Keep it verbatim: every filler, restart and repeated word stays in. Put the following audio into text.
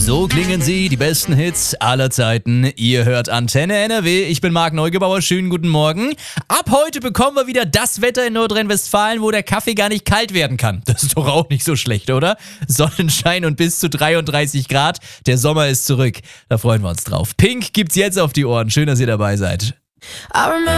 So klingen sie, die besten Hits aller Zeiten. Ihr hört Antenne N R W. Ich bin Marc Neugebauer. Schönen guten Morgen. Ab heute bekommen wir wieder das Wetter in Nordrhein-Westfalen, wo der Kaffee gar nicht kalt werden kann. Das ist doch auch nicht so schlecht, oder? Sonnenschein und bis zu dreiunddreißig Grad. Der Sommer ist zurück. Da freuen wir uns drauf. Pink gibt's jetzt auf die Ohren. Schön, dass ihr dabei seid.